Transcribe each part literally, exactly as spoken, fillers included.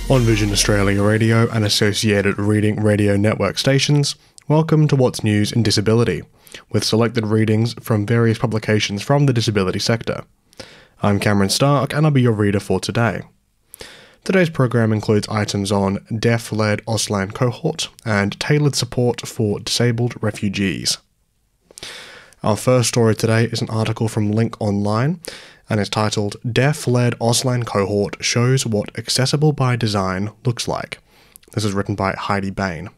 On Vision Australia Radio and associated Reading Radio Network stations, welcome to What's News in Disability, with selected readings from various publications from the disability sector. I'm Cameron Stark and I'll be your reader for today. Today's program includes items on deaf-led Auslan cohort and tailored support for disabled refugees. Our first story today is an article from Link Online and is titled Deaf-led Auslan cohort shows what accessible by design looks like. This is written by Heidi Bain.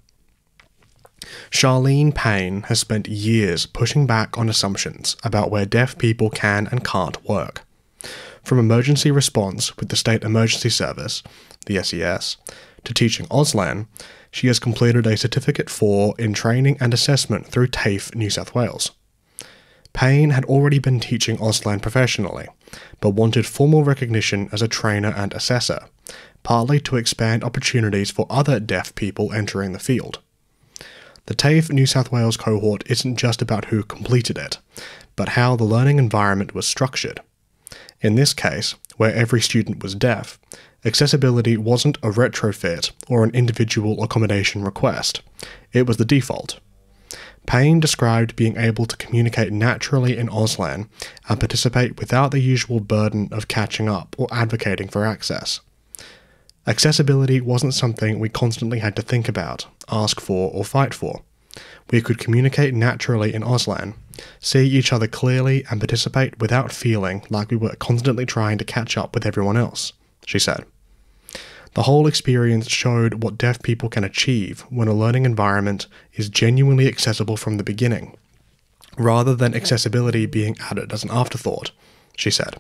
Charlene Payne has spent years pushing back on assumptions about where deaf people can and can't work. From emergency response with the State Emergency Service, the S E S, to teaching Auslan, she has completed a Certificate four in Training and Assessment through TAFE New South Wales. Payne had already been teaching Auslan professionally, but wanted formal recognition as a trainer and assessor, partly to expand opportunities for other deaf people entering the field. The TAFE New South Wales cohort isn't just about who completed it, but how the learning environment was structured. In this case, where every student was deaf, accessibility wasn't a retrofit or an individual accommodation request, it was the default. Payne described being able to communicate naturally in Auslan and participate without the usual burden of catching up or advocating for access. Accessibility wasn't something we constantly had to think about, ask for, or fight for. We could communicate naturally in Auslan, see each other clearly and participate without feeling like we were constantly trying to catch up with everyone else, she said. The whole experience showed what deaf people can achieve when a learning environment is genuinely accessible from the beginning, rather than accessibility being added as an afterthought, she said.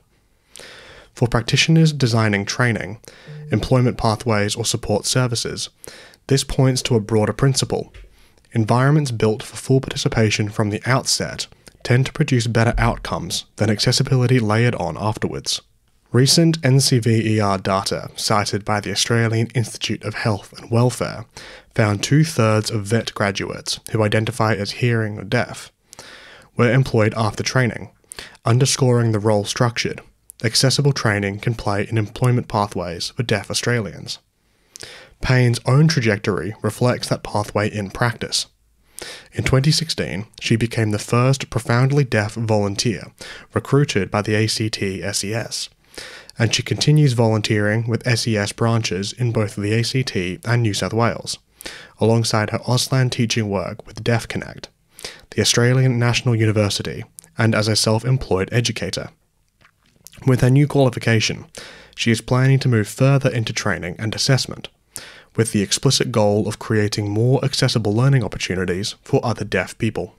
For practitioners designing training, employment pathways or support services, this points to a broader principle. Environments built for full participation from the outset tend to produce better outcomes than accessibility layered on afterwards. Recent N C V E R data cited by the Australian Institute of Health and Welfare found two-thirds of vet graduates who identify as hearing or deaf were employed after training, underscoring the role structured accessible training can play in employment pathways for deaf Australians. Payne's own trajectory reflects that pathway in practice. In twenty sixteen, she became the first profoundly deaf volunteer recruited by the A C T S E S, and she continues volunteering with S E S branches in both the A C T and New South Wales, alongside her Auslan teaching work with Deaf Connect, the Australian National University, and as a self-employed educator. With her new qualification, she is planning to move further into training and assessment, with the explicit goal of creating more accessible learning opportunities for other deaf people.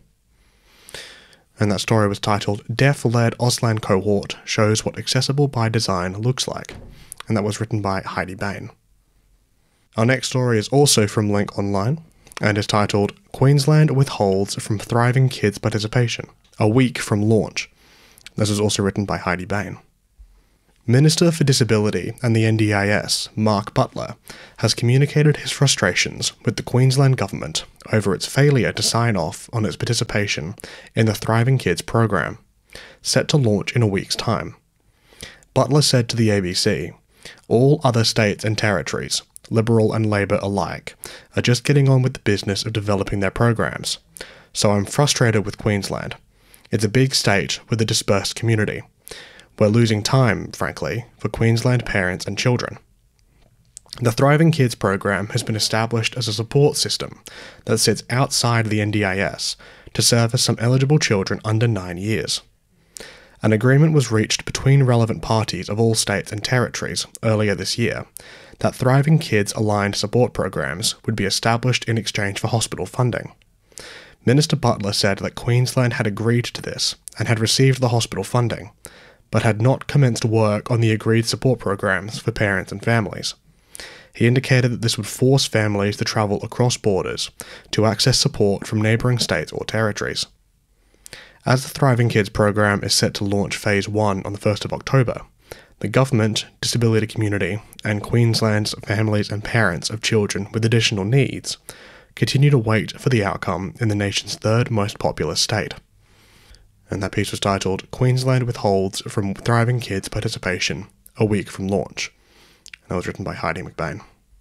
And that story was titled Deaf-led Auslan cohort shows what accessible by design looks like, and that was written by Heidi Bain. Our next story is also from Link Online, and is titled Queensland withholds from thriving kids participation, a week from launch. This is also written by Heidi Bain. Minister for Disability and the N D I S, Mark Butler, has communicated his frustrations with the Queensland Government over its failure to sign off on its participation in the Thriving Kids program, set to launch in a week's time. Butler said to the A B C, "All other states and territories, Liberal and Labor alike, are just getting on with the business of developing their programs. So I'm frustrated with Queensland. It's a big state with a dispersed community. We're losing time, frankly, for Queensland parents and children." The Thriving Kids program has been established as a support system that sits outside the N D I S to service some eligible children under nine years. An agreement was reached between relevant parties of all states and territories earlier this year that Thriving Kids aligned support programs would be established in exchange for hospital funding. Minister Butler said that Queensland had agreed to this and had received the hospital funding, but had not commenced work on the agreed support programs for parents and families. He indicated that this would force families to travel across borders to access support from neighbouring states or territories. As the Thriving Kids program is set to launch Phase one on the first of October, the government, disability community, and Queensland's families and parents of children with additional needs continue to wait for the outcome in the nation's third most populous state. And that piece was titled Queensland Withholds from Thriving Kids Participation, a Week from Launch. And that was written by Heidi McBain.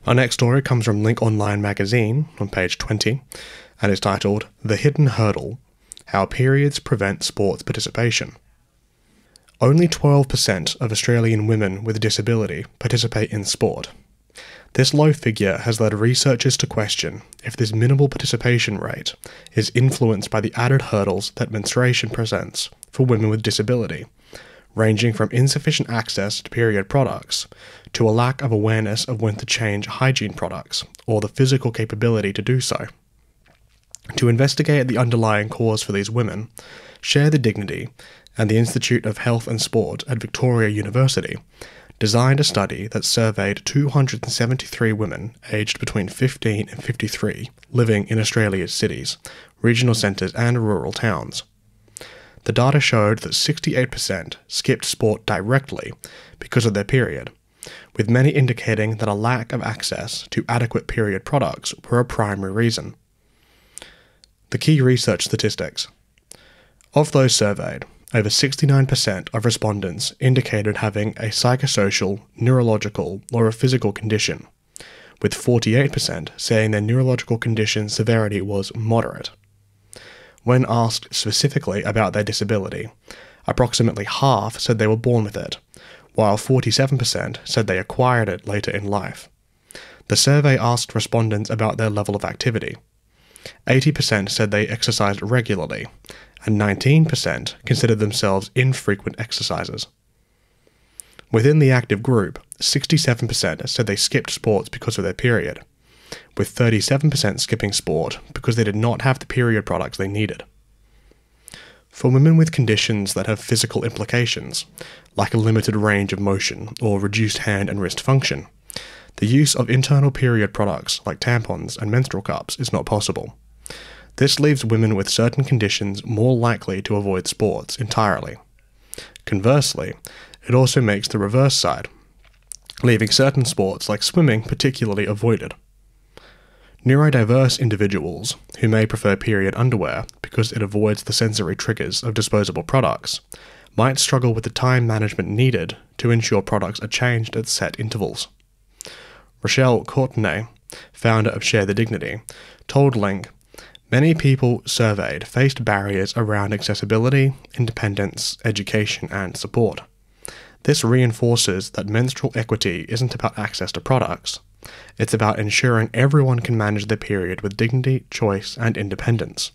Our next story comes from Link Online magazine on page twenty and is titled The Hidden Hurdle: How Periods Prevent Sports Participation. Only twelve percent of Australian women with a disability participate in sport. This low figure has led researchers to question if this minimal participation rate is influenced by the added hurdles that menstruation presents for women with disability, ranging from insufficient access to period products to a lack of awareness of when to change hygiene products or the physical capability to do so. To investigate the underlying cause for these women, Share the Dignity and the Institute of Health and Sport at Victoria University designed a study that surveyed two hundred seventy-three women aged between fifteen and fifty-three living in Australia's cities, regional centres and rural towns. The data showed that sixty-eight percent skipped sport directly because of their period, with many indicating that a lack of access to adequate period products were a primary reason. The key research statistics. Of those surveyed, over sixty-nine percent of respondents indicated having a psychosocial, neurological, or a physical condition, with forty-eight percent saying their neurological condition severity was moderate. When asked specifically about their disability, approximately half said they were born with it, while forty-seven percent said they acquired it later in life. The survey asked respondents about their level of activity. eighty percent said they exercised regularly, and nineteen percent considered themselves infrequent exercisers. Within the active group, sixty-seven percent said they skipped sports because of their period, with thirty-seven percent skipping sport because they did not have the period products they needed. For women with conditions that have physical implications, like a limited range of motion or reduced hand and wrist function, the use of internal period products like tampons and menstrual cups is not possible. This leaves women with certain conditions more likely to avoid sports entirely. Conversely, it also makes the reverse side, leaving certain sports like swimming particularly avoided. Neurodiverse individuals, who may prefer period underwear because it avoids the sensory triggers of disposable products, might struggle with the time management needed to ensure products are changed at set intervals. Rochelle Courtenay, founder of Share the Dignity, told Link, "Many people surveyed faced barriers around accessibility, independence, education, and support. This reinforces that menstrual equity isn't about access to products. It's about ensuring everyone can manage their period with dignity, choice, and independence."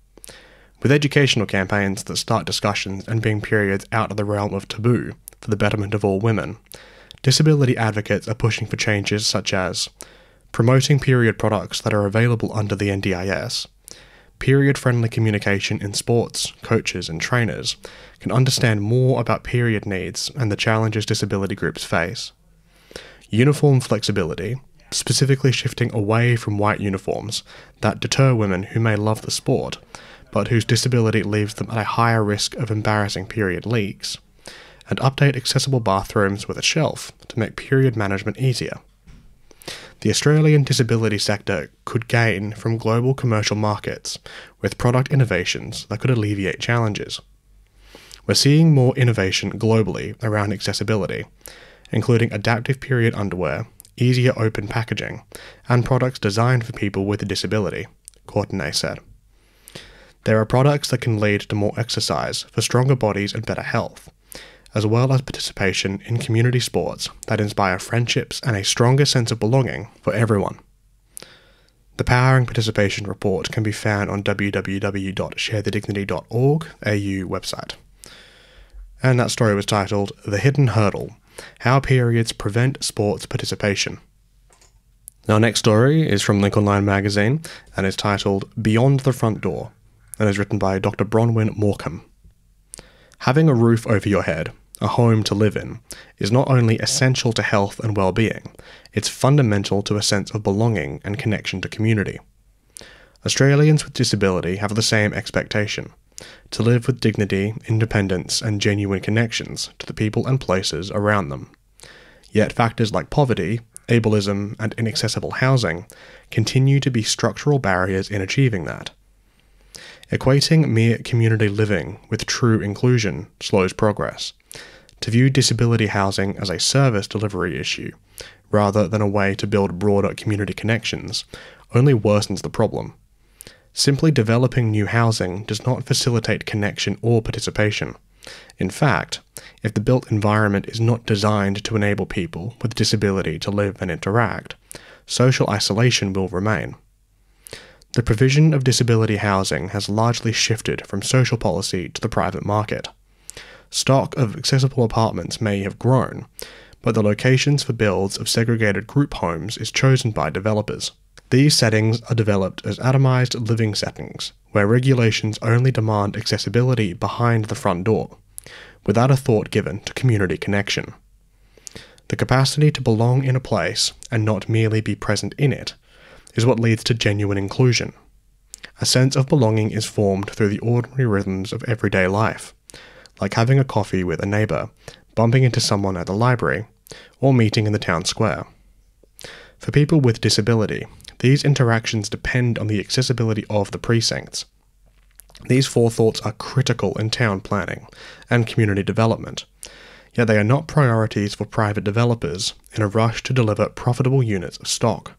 With educational campaigns that start discussions and bring periods out of the realm of taboo for the betterment of all women, disability advocates are pushing for changes such as promoting period products that are available under the N D I S, period-friendly communication in sports, coaches and trainers can understand more about period needs and the challenges disability groups face. Uniform flexibility, specifically shifting away from white uniforms that deter women who may love the sport, but whose disability leaves them at a higher risk of embarrassing period leaks, and update accessible bathrooms with a shelf to make period management easier. The Australian disability sector could gain from global commercial markets with product innovations that could alleviate challenges. We're seeing more innovation globally around accessibility, including adaptive period underwear, easier open packaging, and products designed for people with a disability, Courtenay said. There are products that can lead to more exercise for stronger bodies and better health, as well as participation in community sports that inspire friendships and a stronger sense of belonging for everyone. The Powering Participation report can be found on w w w dot share the dignity dot org A U website. And that story was titled The Hidden Hurdle: How Periods Prevent Sports Participation. Our next story is from Link Online magazine and is titled Beyond the Front Door and is written by Doctor Bronwyn Morecambe. Having a roof over your head, a home to live in, is not only essential to health and well-being, it's fundamental to a sense of belonging and connection to community. Australians with disability have the same expectation, to live with dignity, independence, and genuine connections to the people and places around them. Yet factors like poverty, ableism, and inaccessible housing continue to be structural barriers in achieving that. Equating mere community living with true inclusion slows progress. To view disability housing as a service delivery issue rather than a way to build broader community connections, only worsens the problem. Simply developing new housing does not facilitate connection or participation. In fact, if the built environment is not designed to enable people with disability to live and interact, social isolation will remain. The provision of disability housing has largely shifted from social policy to the private market. Stock of accessible apartments may have grown, but the locations for builds of segregated group homes is chosen by developers. These settings are developed as atomized living settings, where regulations only demand accessibility behind the front door, without a thought given to community connection. The capacity to belong in a place, and not merely be present in it, is what leads to genuine inclusion. A sense of belonging is formed through the ordinary rhythms of everyday life, like having a coffee with a neighbour, bumping into someone at the library, or meeting in the town square. For people with disability, these interactions depend on the accessibility of the precincts. These forethoughts are critical in town planning and community development, yet they are not priorities for private developers in a rush to deliver profitable units of stock.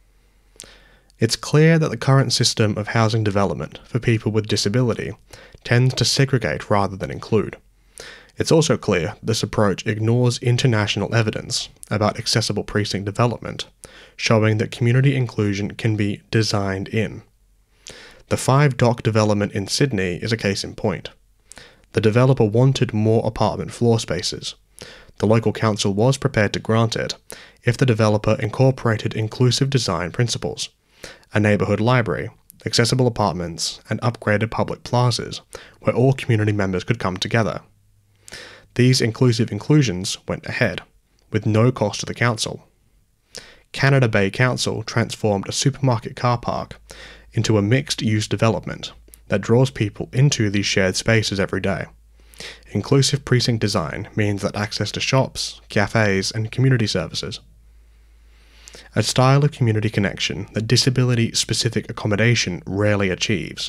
It's clear that the current system of housing development for people with disability tends to segregate rather than include. It's also clear this approach ignores international evidence about accessible precinct development, showing that community inclusion can be designed in. The Five Dock development in Sydney is a case in point. The developer wanted more apartment floor spaces. The local council was prepared to grant it if the developer incorporated inclusive design principles, a neighbourhood library, accessible apartments, and upgraded public plazas where all community members could come together. These inclusive inclusions went ahead, with no cost to the council. Canada Bay Council transformed a supermarket car park into a mixed-use development that draws people into these shared spaces every day. Inclusive precinct design means that access to shops, cafes, and community services. A style of community connection that disability-specific accommodation rarely achieves.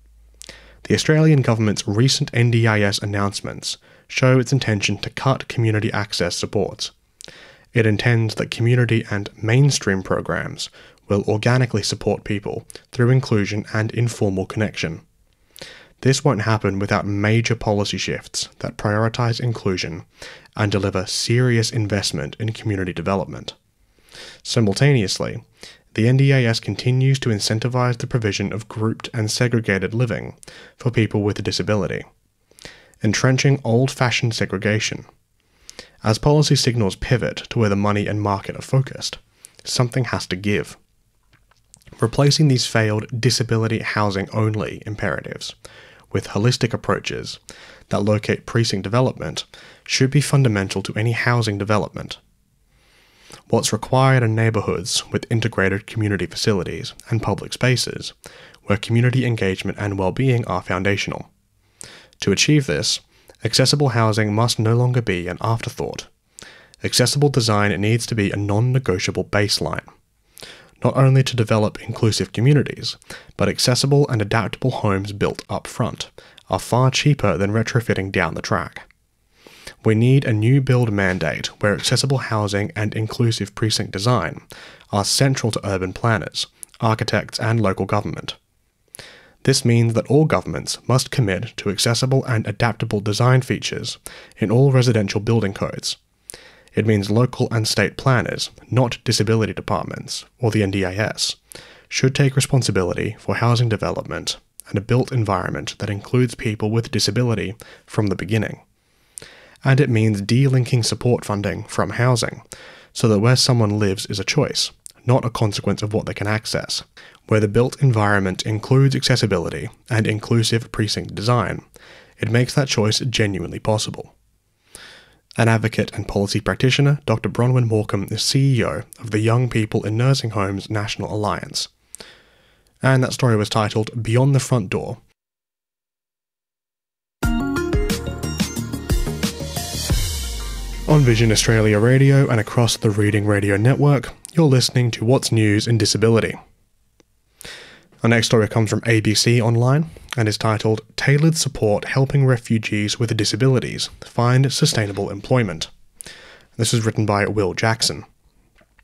The Australian government's recent N D I S announcements show its intention to cut community access supports. It intends that community and mainstream programs will organically support people through inclusion and informal connection. This won't happen without major policy shifts that prioritise inclusion and deliver serious investment in community development. Simultaneously, the N D I S continues to incentivise the provision of grouped and segregated living for people with a disability, entrenching old-fashioned segregation. As policy signals pivot to where the money and market are focused, something has to give. Replacing these failed disability housing-only imperatives with holistic approaches that locate precinct development should be fundamental to any housing development. What's required are neighbourhoods with integrated community facilities and public spaces, where community engagement and well-being are foundational. To achieve this, accessible housing must no longer be an afterthought. Accessible design needs to be a non-negotiable baseline, not only to develop inclusive communities, but accessible and adaptable homes built up front are far cheaper than retrofitting down the track. We need a new build mandate where accessible housing and inclusive precinct design are central to urban planners, architects, and local government. This means that all governments must commit to accessible and adaptable design features in all residential building codes. It means local and state planners, not disability departments or the N D I S, should take responsibility for housing development and a built environment that includes people with disability from the beginning. And it means delinking support funding from housing, so that where someone lives is a choice, not a consequence of what they can access. Where the built environment includes accessibility and inclusive precinct design, it makes that choice genuinely possible. An advocate and policy practitioner, Doctor Bronwyn Morcombe is C E O of the Young People in Nursing Homes National Alliance. And that story was titled Beyond the Front Door. On Vision Australia Radio and across the Reading Radio Network, you're listening to What's News in Disability. Our next story comes from A B C Online and is titled Tailored Support Helping Refugees with Disabilities Find Sustainable Employment. This is written by Will Jackson.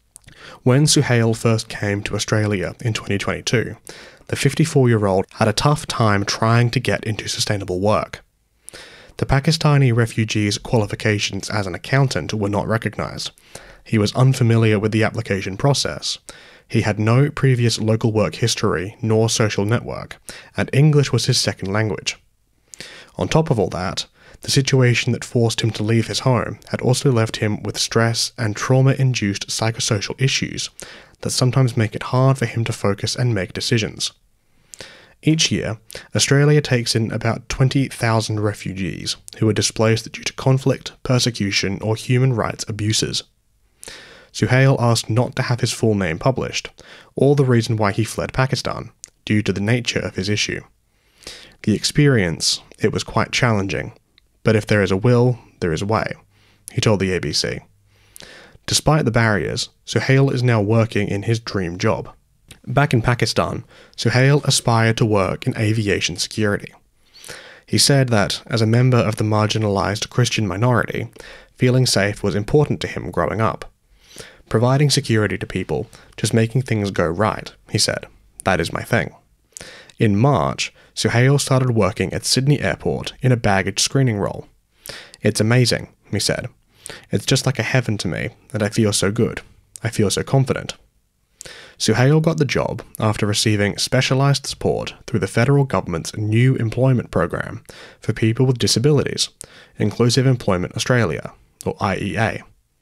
When Suhail first came to Australia in twenty twenty-two, the fifty-four-year-old had a tough time trying to get into sustainable work. The Pakistani refugee's qualifications as an accountant were not recognised. He was unfamiliar with the application process. He had no previous local work history nor social network, and English was his second language. On top of all that, the situation that forced him to leave his home had also left him with stress and trauma-induced psychosocial issues that sometimes make it hard for him to focus and make decisions. Each year, Australia takes in about twenty thousand refugees who are displaced due to conflict, persecution, or human rights abuses. Suhail asked not to have his full name published, or the reason why he fled Pakistan, due to the nature of his issue. The experience, it was quite challenging, but if there is a will, there is a way, he told the A B C. Despite the barriers, Suhail is now working in his dream job. Back in Pakistan, Suhail aspired to work in aviation security. He said that, as a member of the marginalised Christian minority, feeling safe was important to him growing up. Providing security to people, just making things go right, he said. That is my thing. In March, Suhail started working at Sydney Airport in a baggage screening role. It's amazing, he said. It's just like a heaven to me, and I feel so good. I feel so confident. Suhail got the job after receiving specialised support through the federal government's new employment program for people with disabilities, Inclusive Employment Australia, or I E A.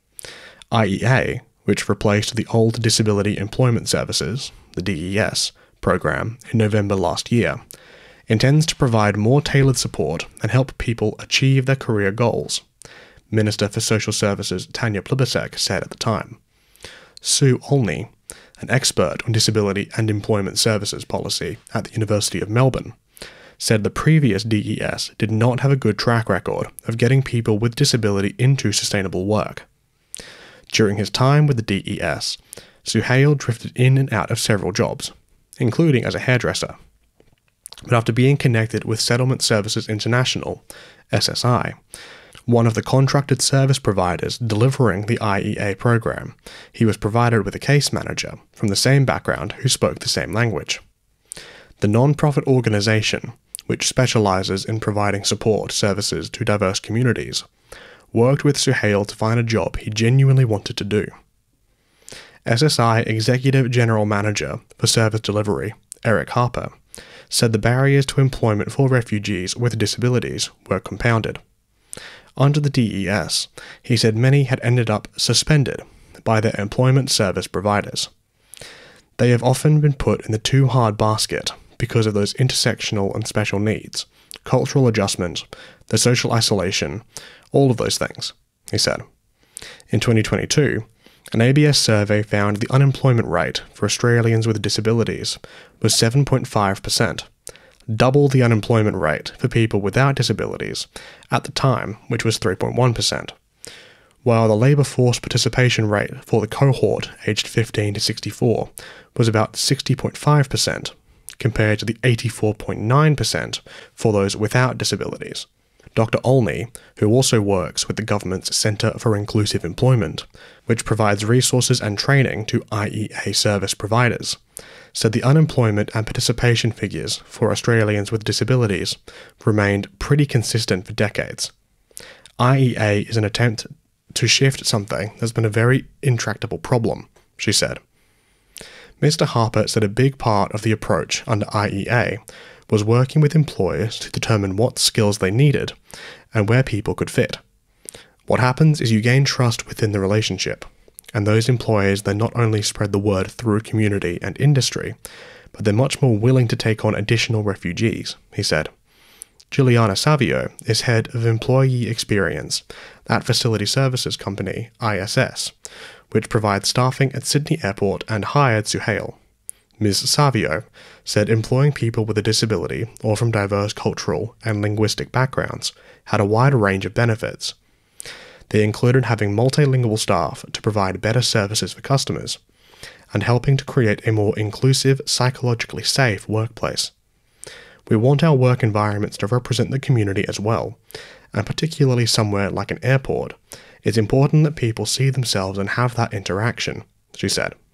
I E A, which replaced the old Disability Employment Services, the D E S, program in November last year, intends to provide more tailored support and help people achieve their career goals, Minister for Social Services Tanya Plibersek said at the time. Sue Olney, an expert on disability and employment services policy at the University of Melbourne, said the previous D E S did not have a good track record of getting people with disability into sustainable work. During his time with the D E S, Suhail drifted in and out of several jobs, including as a hairdresser. But after being connected with Settlement Services International, S S I, one of the contracted service providers delivering the I E A program, he was provided with a case manager from the same background who spoke the same language. The non-profit organisation, which specialises in providing support services to diverse communities, worked with Suhail to find a job he genuinely wanted to do. S S I Executive General Manager for Service Delivery, Eric Harper, said the barriers to employment for refugees with disabilities were compounded. Under the D E S, he said many had ended up suspended by their employment service providers. They have often been put in the too hard basket because of those intersectional and special needs, cultural adjustment, the social isolation, all of those things, he said. In twenty twenty-two, an A B S survey found the unemployment rate for Australians with disabilities was seven point five percent, double the unemployment rate for people without disabilities at the time, which was three point one percent, while the labour force participation rate for the cohort aged fifteen to sixty-four was about sixty point five percent, compared to the eighty-four point nine percent for those without disabilities. Doctor Olney, who also works with the government's Centre for Inclusive Employment, which provides resources and training to I E A service providers, said the unemployment and participation figures for Australians with disabilities remained pretty consistent for decades. I E A is an attempt to shift something that's been a very intractable problem, she said. Mister Harper said a big part of the approach under I E A was working with employers to determine what skills they needed and where people could fit. What happens is you gain trust within the relationship, and those employers then not only spread the word through community and industry, but they're much more willing to take on additional refugees, he said. Juliana Savio is head of employee experience at facility services company I S S, which provides staffing at Sydney Airport and hired Suhail. Miz Savio said employing people with a disability or from diverse cultural and linguistic backgrounds had a wide range of benefits. They included having multilingual staff to provide better services for customers, and helping to create a more inclusive, psychologically safe workplace. We want our work environments to represent the community as well, and particularly somewhere like an airport, it's important that people see themselves and have that interaction, she said.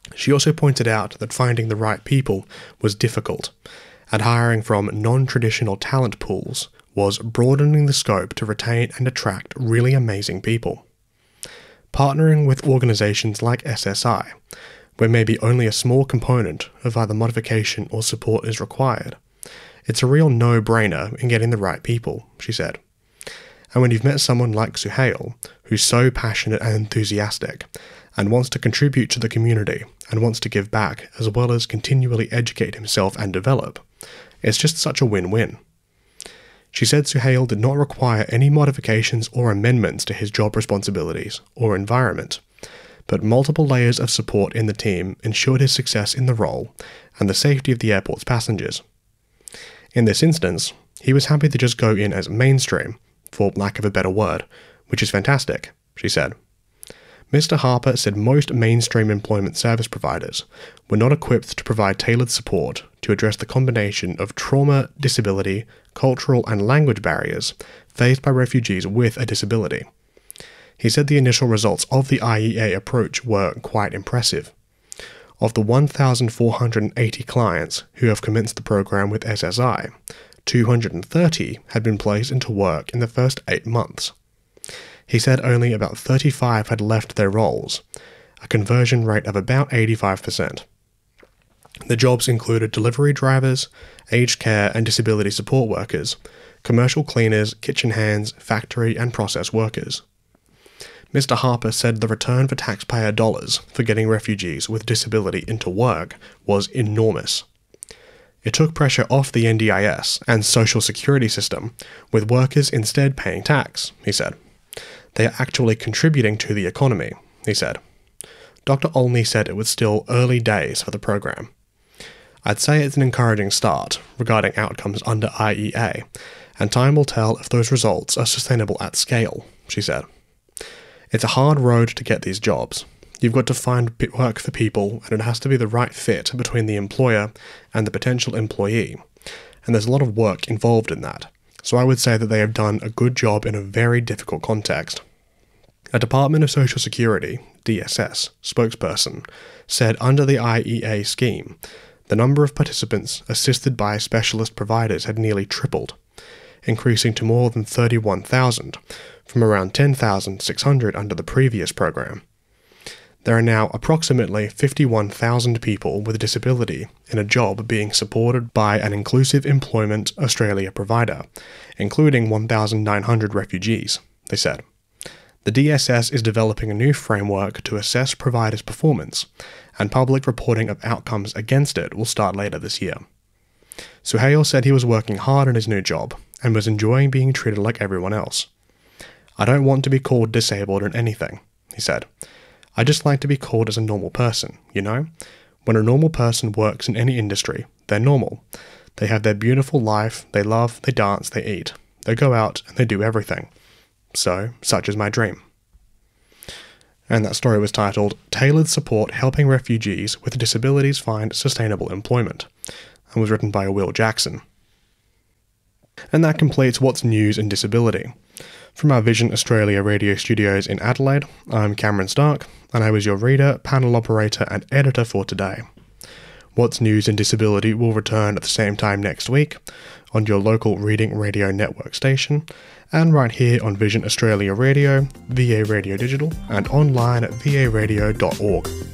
She also pointed out that finding the right people was difficult, and hiring from non-traditional talent pools was broadening the scope to retain and attract really amazing people. Partnering with organisations like S S I, where maybe only a small component of either modification or support is required, it's a real no-brainer in getting the right people, she said. And when you've met someone like Suhail, who's so passionate and enthusiastic, and wants to contribute to the community, and wants to give back, as well as continually educate himself and develop, it's just such a win-win. She said Suhail did not require any modifications or amendments to his job responsibilities or environment, but multiple layers of support in the team ensured his success in the role and the safety of the airport's passengers. In this instance, he was happy to just go in as mainstream, for lack of a better word, which is fantastic, she said. Mister Harper said most mainstream employment service providers were not equipped to provide tailored support to address the combination of trauma, disability, cultural and language barriers faced by refugees with a disability. He said the initial results of the I E A approach were quite impressive. Of the one thousand four hundred eighty clients who have commenced the program with S S I, two hundred thirty had been placed into work in the first eight months. He said only about thirty-five had left their roles, a conversion rate of about eighty-five percent. The jobs included delivery drivers, aged care and disability support workers, commercial cleaners, kitchen hands, factory and process workers. Mister Harper said the return for taxpayer dollars for getting refugees with disability into work was enormous. It took pressure off the N D I S and social security system, with workers instead paying tax, he said. They are actually contributing to the economy, he said. Doctor Olney said it was still early days for the program. I'd say it's an encouraging start regarding outcomes under I E A, and time will tell if those results are sustainable at scale, she said. It's a hard road to get these jobs. You've got to find work for people, and it has to be the right fit between the employer and the potential employee, and there's a lot of work involved in that. So I would say that they have done a good job in a very difficult context. A Department of Social Security, D S S, spokesperson said under the I E A scheme, the number of participants assisted by specialist providers had nearly tripled, increasing to more than thirty-one thousand, from around ten thousand six hundred under the previous program. There are now approximately fifty-one thousand people with a disability in a job being supported by an Inclusive Employment Australia provider, including one thousand nine hundred refugees, they said. The D S S is developing a new framework to assess providers' performance, and public reporting of outcomes against it will start later this year. Suhail said he was working hard in his new job, and was enjoying being treated like everyone else. I don't want to be called disabled or anything, he said. I just like to be called as a normal person, you know? When a normal person works in any industry, they're normal. They have their beautiful life, they love, they dance, they eat. They go out and they do everything. So, such is my dream. And that story was titled, Tailored Support Helping Refugees with Disabilities Find Sustainable Employment, and was written by Will Jackson. And that completes What's News in Disability. From our Vision Australia radio studios in Adelaide, I'm Cameron Stark, and I was your reader, panel operator and editor for today. What's News in Disability will return at the same time next week, on your local Reading Radio Network station, and right here on Vision Australia Radio, V A Radio Digital, and online at v a radio dot org.